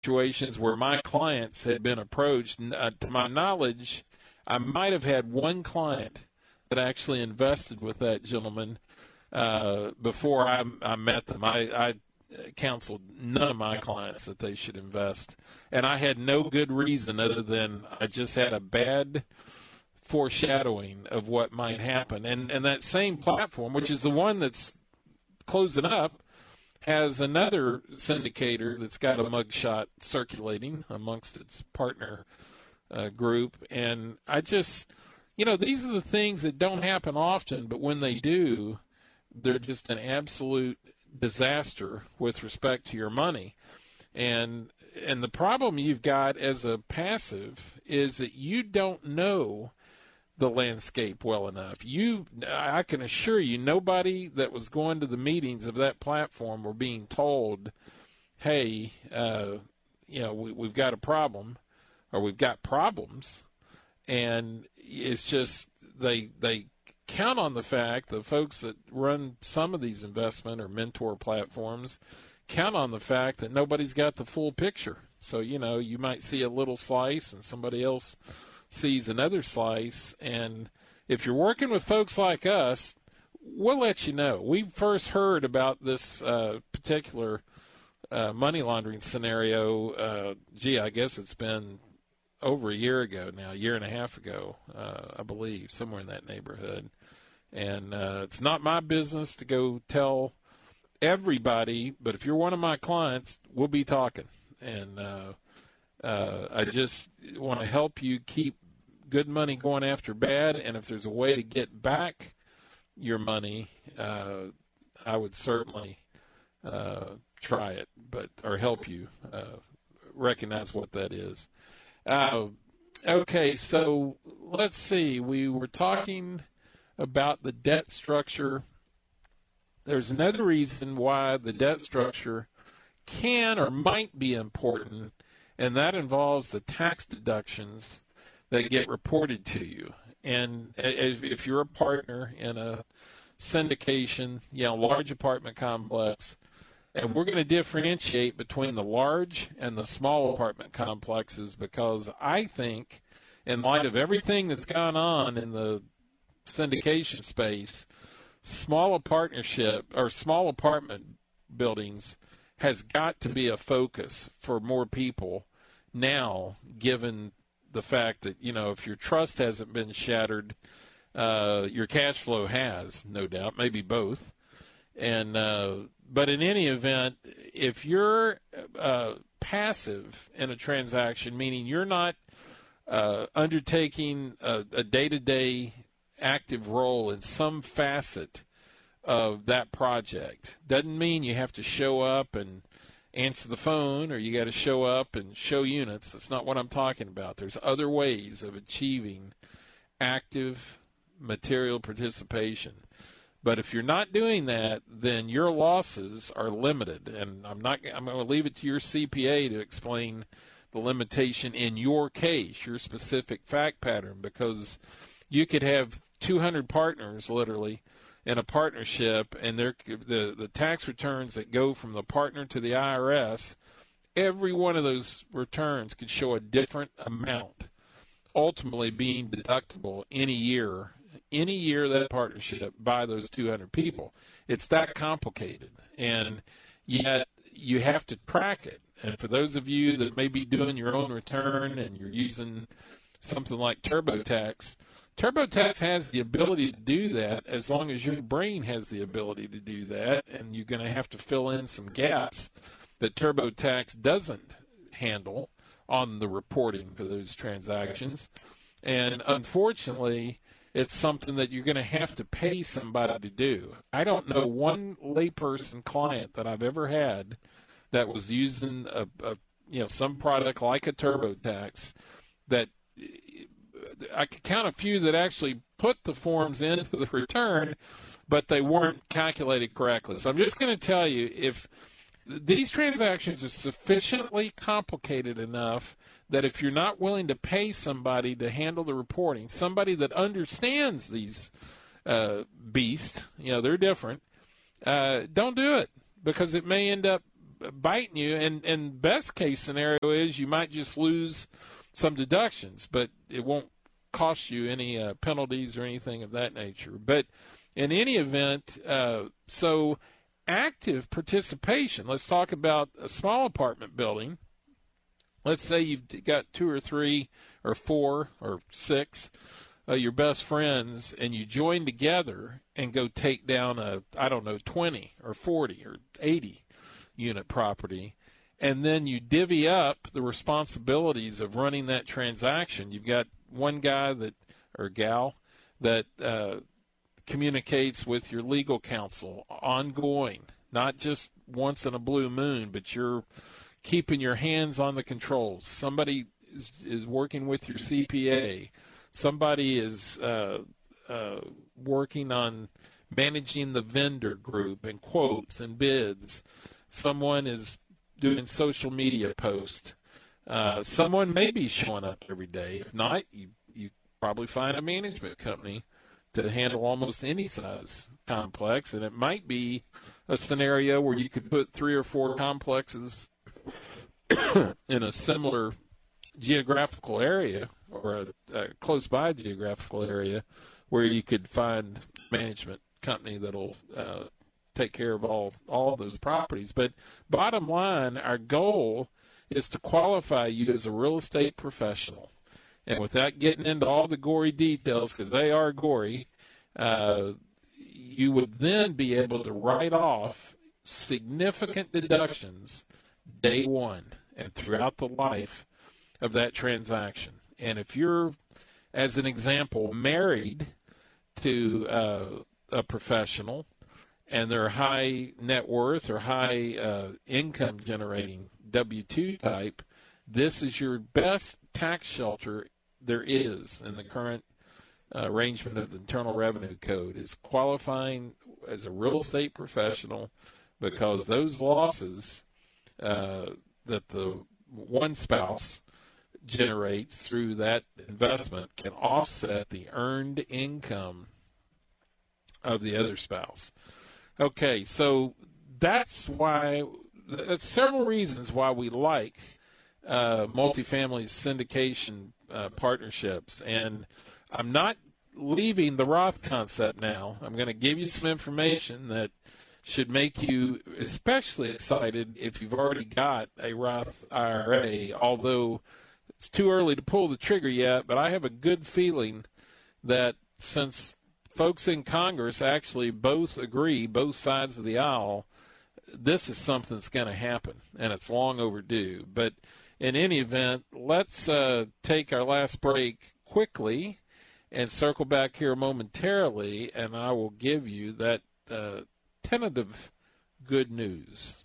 situations where my clients had been approached. To my knowledge, I might have had one client that actually invested with that gentleman before I met them. I counseled none of my clients that they should invest, and I had no good reason other than I just had a bad foreshadowing of what might happen. And that same platform, which is the one that's closing up, has another syndicator that's got a mugshot circulating amongst its partner group. And I just, these are the things that don't happen often, but when they do, they're just an absolute disaster with respect to your money. And the problem you've got as a passive is that you don't know the landscape well enough. I can assure you, nobody that was going to the meetings of that platform were being told, hey, we've got a problem, or we've got problems. And it's just they count on the fact, the folks that run some of these investment or mentor platforms count on the fact that nobody's got the full picture. So, you might see a little slice and somebody else sees another slice. And if you're working with folks like us, we'll let you know. We first heard about this particular money laundering scenario, I guess it's been over a year ago now, a year and a half ago, I believe, somewhere in that neighborhood. And it's not my business to go tell everybody, but if you're one of my clients, we'll be talking. And I just want to help you keep good money going after bad, and if there's a way to get back your money, I would certainly try it, or help you recognize what that is. Okay, so let's see. We were talking about the debt structure. There's another reason why the debt structure can or might be important, and that involves the tax deductions that get reported to you. And if you're a partner in a syndication, large apartment complex, and we're going to differentiate between the large and the small apartment complexes, because I think, in light of everything that's gone on in the syndication space, small apartment buildings has got to be a focus for more people now, given the fact that, if your trust hasn't been shattered, your cash flow has, no doubt, maybe both. And but in any event, if you're passive in a transaction, meaning you're not undertaking a day-to-day active role in some facet of that project, doesn't mean you have to show up and answer the phone, or you got to show up and show units. That's not what I'm talking about. There's other ways of achieving active material participation. But if you're not doing that, then your losses are limited. And I'm going to leave it to your CPA to explain the limitation in your case, your specific fact pattern, because you could have 200 partners literally in a partnership, and the tax returns that go from the partner to the IRS, every one of those returns could show a different amount, ultimately being deductible any year of that partnership by those 200 people. It's that complicated, and yet you have to track it. And for those of you that may be doing your own return and you're using something like TurboTax, TurboTax has the ability to do that as long as your brain has the ability to do that, and you're going to have to fill in some gaps that TurboTax doesn't handle on the reporting for those transactions. And unfortunately, it's something that you're going to have to pay somebody to do. I don't know one layperson client that I've ever had that was using some product like a TurboTax that I could count a few that actually put the forms into the return, but they weren't calculated correctly. So I'm just going to tell you, if these transactions are sufficiently complicated enough that if you're not willing to pay somebody to handle the reporting, somebody that understands these beasts, they're different, don't do it, because it may end up biting you. And best case scenario is you might just lose some deductions, but it won't cost you any penalties or anything of that nature. But in any event, so active participation. Let's talk about a small apartment building. Let's say you've got 2 or 3 or 4 or 6 your best friends, and you join together and go take down 20 or 40 or 80 unit property, and then you divvy up the responsibilities of running that transaction. You've got one guy or gal that communicates with your legal counsel ongoing, not just once in a blue moon, but you're keeping your hands on the controls. Somebody is working with your CPA. Somebody is working on managing the vendor group and quotes and bids. Someone is doing social media posts. Someone may be showing up every day. If not, you probably find a management company to handle almost any size complex, and it might be a scenario where you could put 3 or 4 complexes in a similar geographical area or a close by geographical area where you could find management company that'll take care of all of those properties. But bottom line, our goal is to qualify you as a real estate professional. And without getting into all the gory details, because they are gory, you would then be able to write off significant deductions day one and throughout the life of that transaction. And if you're, as an example, married to a professional and they're high net worth or high income generating W-2 type, this is your best tax shelter there is in the current arrangement of the Internal Revenue Code, is qualifying as a real estate professional, because those losses that the one spouse generates through that investment can offset the earned income of the other spouse. Okay, so that's several reasons why we like multifamily syndication partnerships. And I'm not leaving the Roth concept now. I'm going to give you some information that should make you especially excited if you've already got a Roth IRA, although it's too early to pull the trigger yet. But I have a good feeling that since folks in Congress actually both agree, both sides of the aisle, this is something that's going to happen, and it's long overdue. But in any event, let's take our last break quickly and circle back here momentarily, and I will give you that tentative good news.